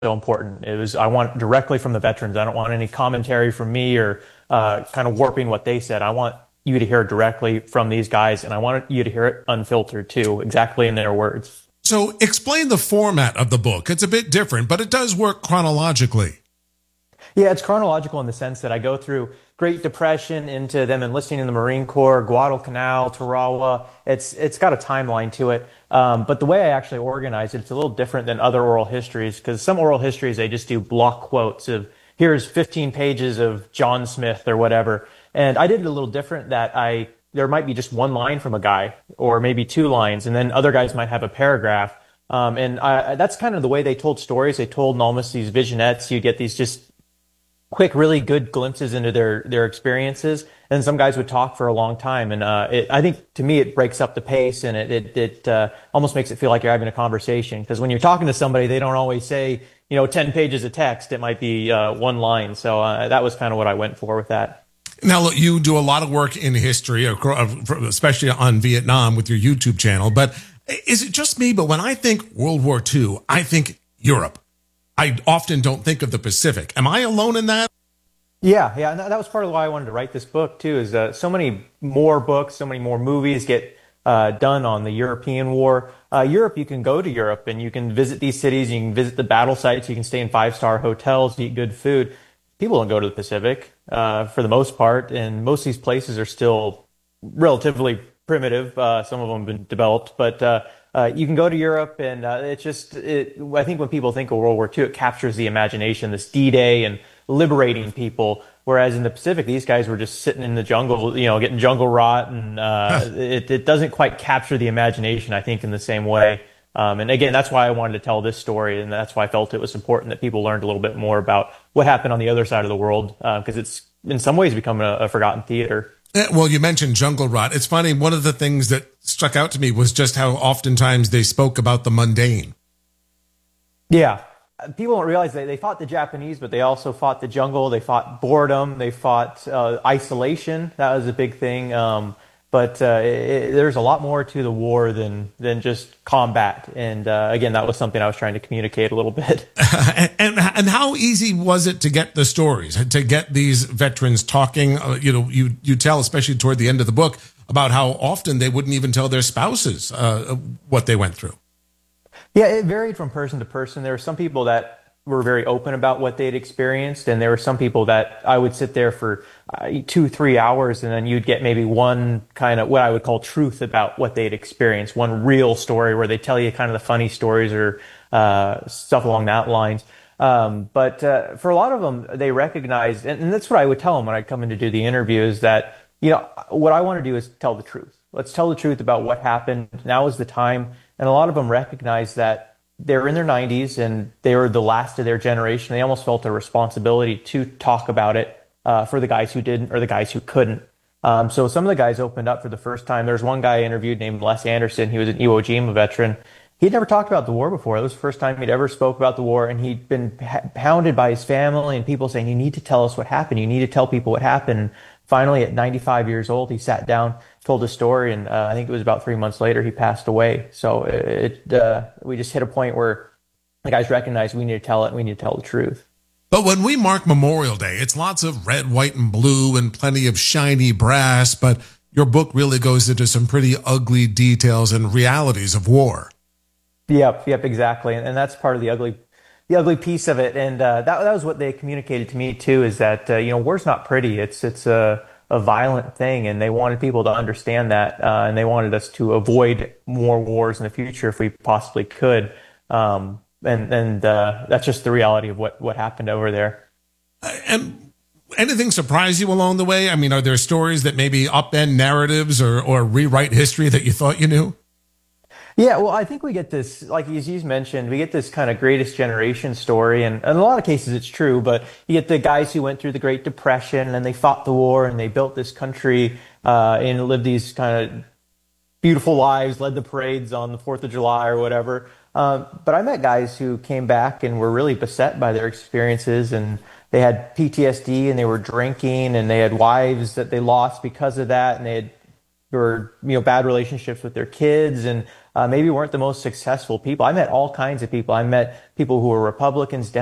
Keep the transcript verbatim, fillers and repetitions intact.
so important. It was I want directly from the veterans. I don't want any commentary from me or uh, kind of warping what they said. I want you to hear it directly from these guys, and I want you to hear it unfiltered too, exactly in their words. So explain the format of the book. It's a bit different, but it does work chronologically. Yeah, it's chronological in the sense that I go through Great Depression into them enlisting in the Marine Corps, Guadalcanal, Tarawa. It's it's got a timeline to it. Um, but the way I actually organize it, it's a little different than other oral histories, because some oral histories, they just do block quotes of, here's fifteen pages of John Smith or whatever. And I did it a little different, that I there might be just one line from a guy, or maybe two lines, and then other guys might have a paragraph. Um, and I, that's kind of the way they told stories. They told almost these vignettes. You get these just quick, really good glimpses into their, their experiences. And some guys would talk for a long time. And uh, it, I think, to me, it breaks up the pace, and it, it, it uh, almost makes it feel like you're having a conversation. Because when you're talking to somebody, they don't always say, you know, ten pages of text. It might be uh, one line. So uh, that was kind of what I went for with that. Now, look, you do a lot of work in history, especially on Vietnam with your YouTube channel. But is it just me? But when I think World War Two, I think Europe. I often don't think of the Pacific. Am I alone in that? Yeah, yeah, and that was part of why I wanted to write this book too. Is uh, so many more books, so many more movies get uh, done on the European War. Uh, Europe, you can go to Europe and you can visit these cities. You can visit the battle sites. You can stay in five-star hotels, eat good food. People don't go to the Pacific uh, for the most part, and most of these places are still relatively primitive. Uh, some of them have been developed, but uh, uh, you can go to Europe, and uh, it's just, it, I think when people think of World War Two, it captures the imagination, this D-Day and liberating people, whereas in the Pacific, these guys were just sitting in the jungle, you know, getting jungle rot, and uh, it, it doesn't quite capture the imagination, I think, in the same way. Um, and again, that's why I wanted to tell this story, and that's why I felt it was important that people learned a little bit more about what happened on the other side of the world, because uh, it's in some ways become a, a forgotten theater. Well, you mentioned jungle rot. It's funny, one of the things that struck out to me was just how oftentimes they spoke about the mundane. Yeah. People don't realize they, they fought the Japanese, but they also fought the jungle. They fought boredom. They fought uh, isolation. That was a big thing. Um, but uh, it, there's a lot more to the war than than just combat. And uh, again, that was something I was trying to communicate a little bit. and, and and how easy was it to get the stories, to get these veterans talking? Uh, you know, you you tell, especially toward the end of the book, about how often they wouldn't even tell their spouses uh, what they went through. Yeah, it varied from person to person. There were some people that were very open about what they'd experienced, and there were some people that I would sit there for uh, two, three hours, and then you'd get maybe one kind of what I would call truth about what they'd experienced, one real story where they tell you kind of the funny stories or uh, stuff along that lines. Um, but uh, for a lot of them, they recognized, and, and that's what I would tell them when I'd come in to do the interview, is that, you know, what I want to do is tell the truth. Let's tell the truth about what happened. Now is the time. And a lot of them recognize that they're in their nineties and they were the last of their generation. They almost felt a responsibility to talk about it uh, for the guys who didn't or the guys who couldn't. Um, so some of the guys opened up for the first time. There's one guy I interviewed named Les Anderson. He was an Iwo Jima veteran. He'd never talked about the war before. It was the first time he'd ever spoke about the war, and he'd been hounded by his family and people saying, you need to tell us what happened. You need to tell people what happened. And finally, at ninety-five years old, he sat down, told a story, and uh, I think it was about three months later he passed away. So it, uh, we just hit a point where the guys recognized we need to tell it, and we need to tell the truth. But when we mark Memorial Day, it's lots of red, white, and blue and plenty of shiny brass, but your book really goes into some pretty ugly details and realities of war. Yep, yep, exactly. And, and that's part of the ugly the ugly piece of it. And uh, that, that was what they communicated to me, too, is that, uh, you know, war's not pretty. It's, it's a... a violent thing, and they wanted people to understand that, uh, and they wanted us to avoid more wars in the future if we possibly could. Um, and and uh, that's just the reality of what, what happened over there. And anything surprise you along the way? I mean, are there stories that maybe upend narratives or, or rewrite history that you thought you knew? Yeah, well, I think we get this, like you mentioned, we get this kind of greatest generation story, and, and in a lot of cases it's true, but you get the guys who went through the Great Depression, and they fought the war, and they built this country, uh, and lived these kind of beautiful lives, led the parades on the fourth of July or whatever. Um, but I met guys who came back and were really beset by their experiences, and they had P T S D, and they were drinking, and they had wives that they lost because of that, and they had Or, you know, bad relationships with their kids. And uh, maybe weren't the most successful people. I met all kinds of people. I met people who were Republicans,